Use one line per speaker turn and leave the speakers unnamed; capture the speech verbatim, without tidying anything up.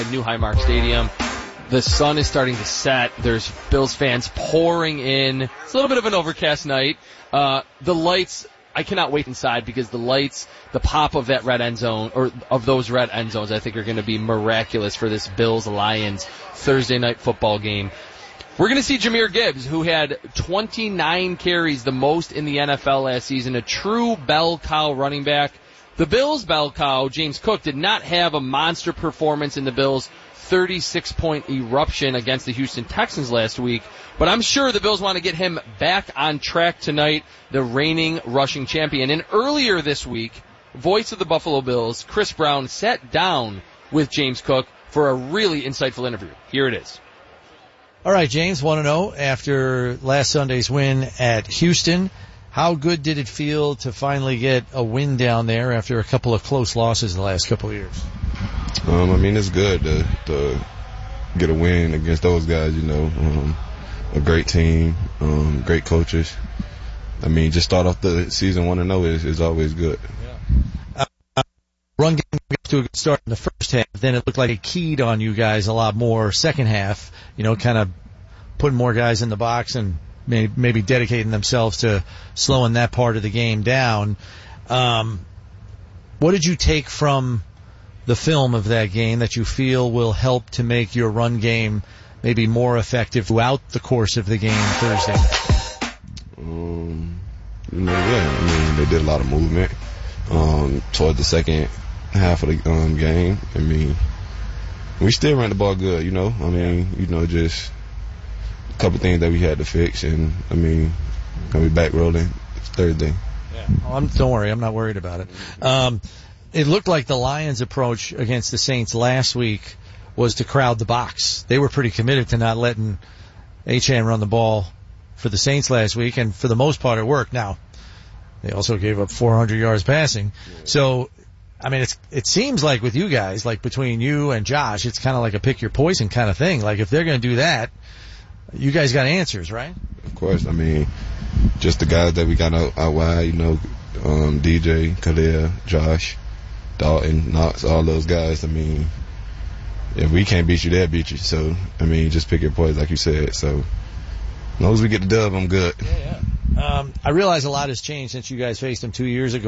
New Highmark Stadium. The sun is starting to set. There's Bills fans pouring in. It's a little bit of an overcast night. Uh, the lights, I cannot wait inside because the lights, the pop of that red end zone, or of those red end zones, I think are going to be miraculous for this Bills-Lions Thursday night football game. We're going to see Jahmyr Gibbs, who had twenty-nine carries, the most in the N F L last season, a true bell cow running back. The Bills' bell cow, James Cook, did not have a monster performance in the Bills' thirty-six point eruption against the Houston Texans last week, but I'm sure the Bills want to get him back on track tonight, the reigning rushing champion. And earlier this week, voice of the Buffalo Bills, Chris Brown, sat down with James Cook for a really insightful interview. Here it is.
All right, James, want to know, after last Sunday's win at Houston, how good did it feel to finally get a win down there after a couple of close losses in the last couple of years?
Um, I mean, it's good to, to get a win against those guys, you know, um, a great team, um, great coaches. I mean, just start off the season one and oh is, is always good.
Yeah. Uh, run game got to a good start in the first half, then it looked like it keyed on you guys a lot more second half, you know, kind of putting more guys in the box and may, maybe dedicating themselves to slowing that part of the game down. Um, what did you take from the film of that game that you feel will help to make your run game maybe more effective throughout the course of the game Thursday?
Um, you know, yeah, I mean, they did a lot of movement um, toward the second half of the um, game. I mean, we still ran the ball good, you know. I mean, you know, just a couple things that we had to fix, and I mean, gonna be back rolling Thursday.
Yeah. Oh, I'm, don't worry, I'm not worried about it. Um, It looked like the Lions' approach against the Saints last week was to crowd the box. They were pretty committed to not letting Achane run the ball for the Saints last week, and for the most part it worked. Now, they also gave up four hundred yards passing. So, I mean, it's it seems like with you guys, like between you and Josh, it's kind of like a pick your poison kind of thing. Like if they're going to do that, you guys got answers, right?
Of course. I mean, just the guys that we got out, out wide, you know, um, D J, Khalil, Josh, Dalton, Knox, all those guys. I mean, if we can't beat you, they'll beat you. So, I mean, just pick your poison, like you said. So, as long as we get the dub, I'm good.
Yeah, yeah. Um, I realize a lot has changed since you guys faced them two years ago.